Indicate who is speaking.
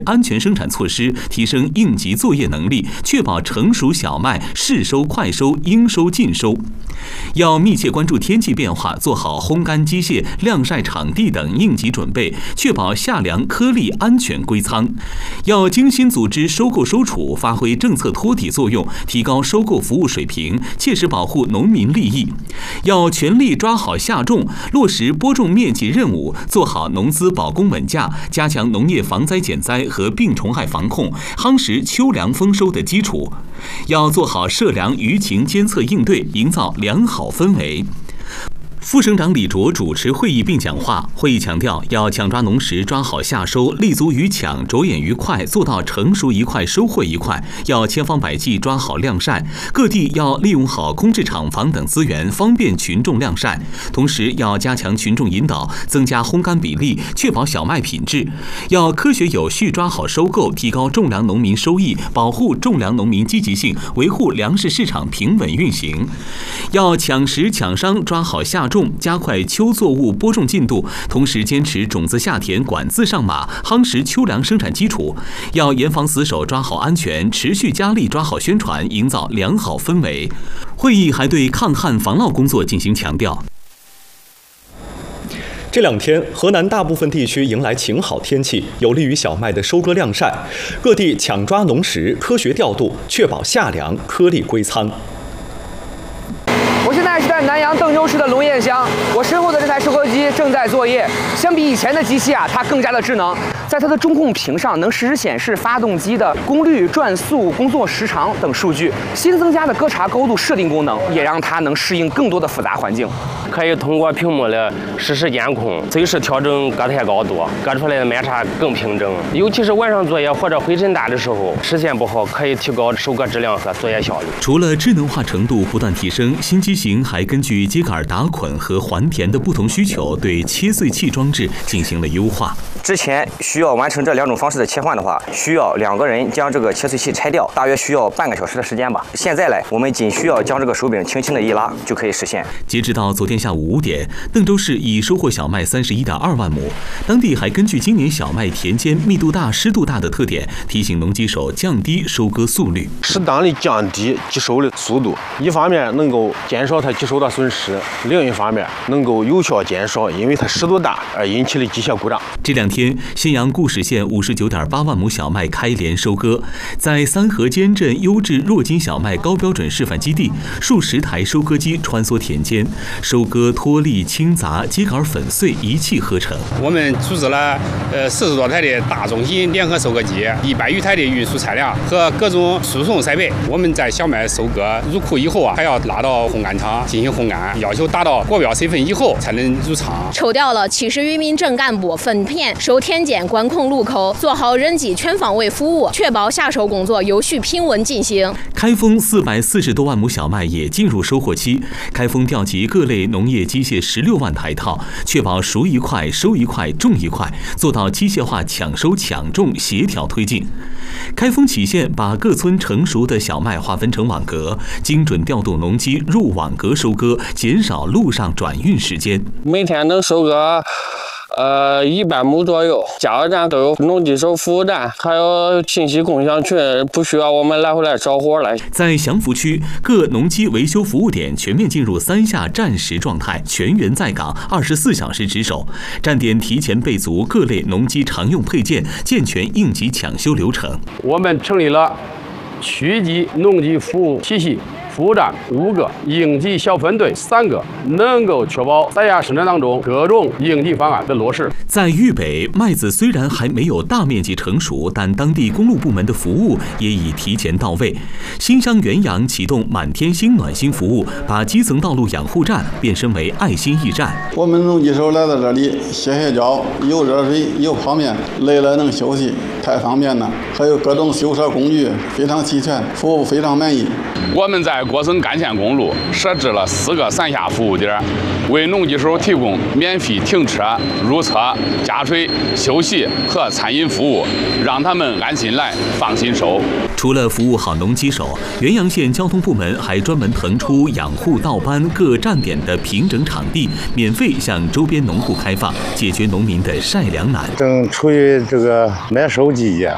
Speaker 1: 安全生产措施，提升应急作业能力，确保成熟小麦适收、快收、应收尽收。要密切关注天气变化，做好烘干机械、晾晒场地等应急准备，确保夏粮颗粒安全归仓。要精心组织收购收储，发挥政策托底作用，提高收购服务水平，切实保护农民利益。要全力抓好下种，落实播种面积任务，做好农资保供稳价，加强农业防灾减灾和病虫害防控，夯实秋粮丰收的基础。要做好涉粮舆情监测应对，营造良好氛围。副省长李卓主持会议并讲话。会议强调，要抢抓农时抓好夏收，立足于抢，着眼于快，做到成熟一块收获一块。要千方百计抓好晾晒，各地要利用好空置厂房等资源，方便群众晾晒。同时，要加强群众引导，增加烘干比例，确保小麦品质。要科学有序抓好收购，提高种粮农民收益，保护种粮农民积极性，维护粮食市场平稳运行。要抢时抢商，抓好夏种，加快秋作物播种进度，同时坚持种子下田、管字上马，夯实秋粮生产基础。要严防死守，抓好安全，持续加力抓好宣传，营造良好氛围。会议还对抗旱防涝工作进行强调。
Speaker 2: 这2天，河南大部分地区迎来晴好天气，有利于小麦的收割晾晒。各地抢抓农时，科学调度，确保夏粮颗粒归仓。
Speaker 3: 我现在是在南阳邓州市的龙堰乡，我身后的这台收割机正在作业。相比以前的机器啊，它更加的智能，在它的中控屏上能实时显示发动机的功率、转速、工作时长等数据。新增加的割茶高度设定功能，也让它能适应更多的复杂环境。
Speaker 4: 可以通过屏幕的实时监控，随时调整割台高度，割出来的麦茬更平整。尤其是晚上作业或者灰尘大的时候，视线不好，可以提高收割质量和作业效率。
Speaker 1: 除了智能化程度不断提升，新机型还根据秸秆打捆和还田的不同需求，对切碎器装置进行了优化。
Speaker 5: 之前需要完成这2种方式的切换的话，需要2个人将这个切碎器拆掉，大约需要半个小时的时间吧。现在来，我们仅需要将这个手柄轻轻的一拉就可以实现。
Speaker 1: 截止到昨天下午5点，邓州市已收获小麦31.2万亩。当地还根据今年小麦田间密度大、湿度大的特点，提醒农机手降低收割速率，
Speaker 6: 适当的降低集收的速度。一方面能够减少它集收的损失，另一方面能够有效减少因为它湿度大而引起的机械故障。
Speaker 1: 这2天，信阳固始县59.8万亩小麦开镰收割，在三河尖镇优质弱筋小麦高标准示范基地，数十台收割机穿梭田间，收割脱粒、清杂、秸秆粉碎一气呵成。
Speaker 7: 我们组织了40多台的大中型联合收割机，100余台的运输车辆和各种输送设备。我们在小麦收割入库以后啊，还要拉到烘干厂进行烘干，要求达到国标水分以后才能入仓。
Speaker 8: 抽调了70余名镇干部，分片收田间，管控路口，做好人机全方位服务，确保夏收工作有序平稳进行。
Speaker 1: 开封440多万亩小麦也进入收获期，开封调集各类农业机械16万台套，确保熟一块、收一块、种一块，做到机械化抢收抢种协调推进。开封杞县把各村成熟的小麦划分成网格，精准调度农机入网格收割，减少路上转运时间。
Speaker 4: 每天能收割100亩左右，加油站都有农机手服务站，还有信息共享群，不需要我们来回来找活来。
Speaker 1: 在祥福区，各农机维修服务点全面进入3下战时状态，全员在岗，24小时值守。站点提前备足各类农机常用配件，健全应急抢修流程。
Speaker 9: 我们成立了区级农机服务体系。服务站5个，应急小分队3个，能够确保在亚生产当中各种应急方案的落实。
Speaker 1: 在豫北，麦子虽然还没有大面积成熟，但当地公路部门的服务也已提前到位。新乡原阳启动满天星暖心服务，把基层道路养护站变身为爱心驿站。
Speaker 10: 我们农机手来到这里歇脚，有热水，有泡面，累了能休息，太方便了。还有各种修车工具，非常齐全，服务非常满意。
Speaker 11: 我们在国省干线公路设置了4个3下服务点，为农机手提供免费停车、入车、加水、休息和餐饮服务，让他们安心来，放心收。
Speaker 1: 除了服务好农机手，原阳县交通部门还专门腾出养护倒班各站点的平整场地，免费向周边农户开放，解决农民的晒粮难。
Speaker 12: 正处于这个麦收季节，